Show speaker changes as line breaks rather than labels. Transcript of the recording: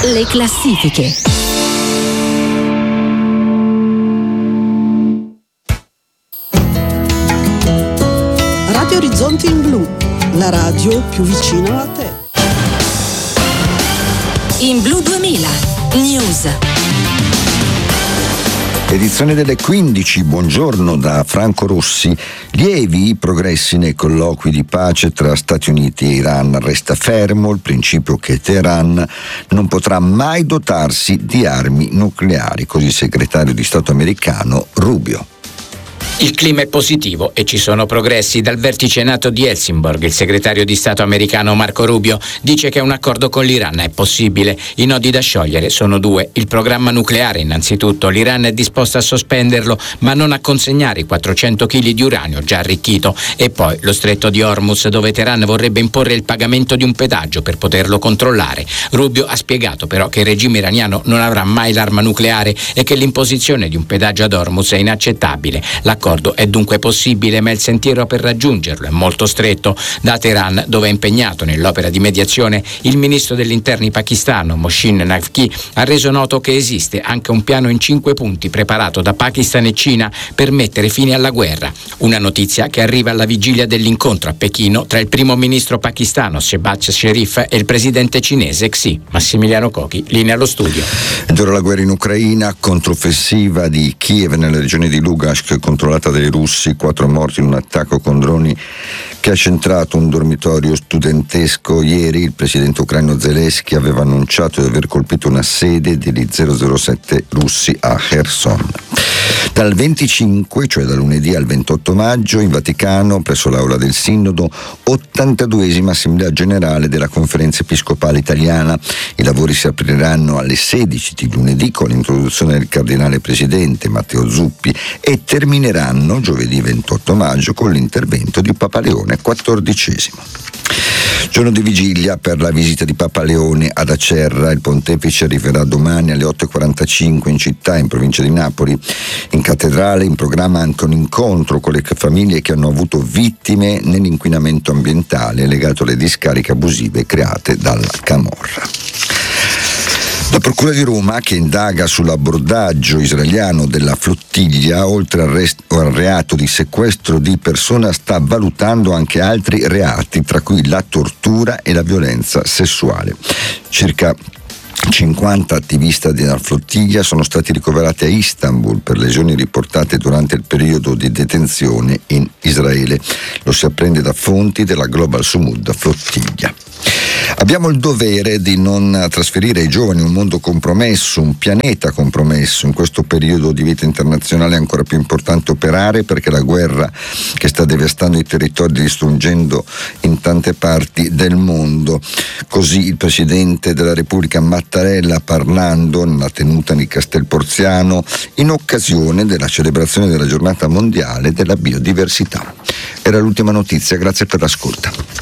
Le classifiche.
Radio Orizzonti in Blu, la radio più vicina a te.
In Blu 2000, News.
Edizione delle 15, buongiorno da Franco Rossi. Lievi i progressi nei colloqui di pace tra Stati Uniti e Iran. Resta fermo il principio che Teheran non potrà mai dotarsi di armi nucleari, così il segretario di Stato americano Rubio.
Il clima è positivo e ci sono progressi. Dal vertice NATO di Helsingborg, il segretario di Stato americano Marco Rubio dice che un accordo con l'Iran è possibile. I nodi da sciogliere sono due. Il programma nucleare, innanzitutto. L'Iran è disposto a sospenderlo, ma non a consegnare i 400 kg di uranio già arricchito. E poi lo stretto di Hormuz, dove Teheran vorrebbe imporre il pagamento di un pedaggio per poterlo controllare. Rubio ha spiegato però che il regime iraniano non avrà mai l'arma nucleare e che l'imposizione di un pedaggio ad Hormuz è inaccettabile. L'accordo è dunque possibile, ma il sentiero per raggiungerlo è molto stretto. Da Teheran, dove è impegnato nell'opera di mediazione, il ministro degli interni pakistano Mohsin Naqvi ha reso noto che esiste anche un piano in 5 punti preparato da Pakistan e Cina per mettere fine alla guerra. Una notizia che arriva alla vigilia dell'incontro a Pechino tra il primo ministro pakistano Shehbaz Sharif e il presidente cinese Xi. Massimiliano Cochi, linea allo studio.
Ed ora la guerra in Ucraina, controffensiva di Kiev nella regione di Lugansk controllata dai russi, 4 morti in un attacco con droni che ha centrato un dormitorio studentesco. Ieri il presidente ucraino Zelensky aveva annunciato di aver colpito una sede degli 007 russi a Kherson. Dal 25, cioè da lunedì al 28 maggio, in Vaticano, presso l'aula del Sinodo, 82esima Assemblea Generale della Conferenza Episcopale Italiana. I lavori si apriranno alle 16 di lunedì con l'introduzione del cardinale presidente Matteo Zuppi e termineranno giovedì 28 maggio con l'intervento di Papa Leone XIV. Giorno di vigilia per la visita di Papa Leone ad Acerra. Il pontefice arriverà domani alle 8:45 in città, in provincia di Napoli. In cattedrale in programma anche un incontro con le famiglie che hanno avuto vittime nell'inquinamento ambientale legato alle discariche abusive create dalla camorra. La Procura di Roma, che indaga sull'abbordaggio israeliano della flottiglia, oltre al reato di sequestro di persona, sta valutando anche altri reati, tra cui la tortura e la violenza sessuale. Circa 50 attivisti della flottiglia sono stati ricoverati a Istanbul per lesioni riportate durante il periodo di detenzione in Israele. Lo si apprende da fonti della Global Sumud Flottiglia. Abbiamo il dovere di non trasferire ai giovani un mondo compromesso, un pianeta compromesso. In questo periodo di vita internazionale è ancora più importante operare, perché la guerra che sta devastando i territori, distruggendo in tante parti del mondo. Così il Presidente della Repubblica Mattarella, parlando nella tenuta di Castelporziano in occasione della celebrazione della Giornata Mondiale della Biodiversità. Era l'ultima notizia, grazie per l'ascolto.